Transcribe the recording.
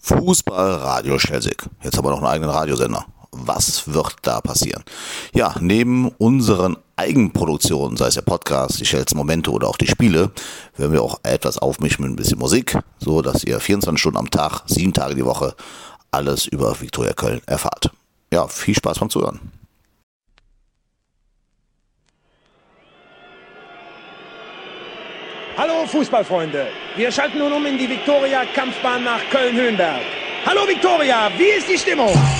Fußball Radio Schelsig. Jetzt haben wir noch einen eigenen Radiosender. Was wird da passieren? Ja, neben unseren Eigenproduktionen, sei es der Podcast, die Schels Momente oder auch die Spiele, werden wir auch etwas aufmischen mit ein bisschen Musik, so dass ihr 24 Stunden am Tag, 7 Tage die Woche alles über Viktoria Köln erfahrt. Ja, viel Spaß beim Zuhören. Hallo Fußballfreunde, wir schalten nun um in die Viktoria Kampfbahn nach Köln-Höhenberg. Hallo Viktoria, wie ist die Stimmung?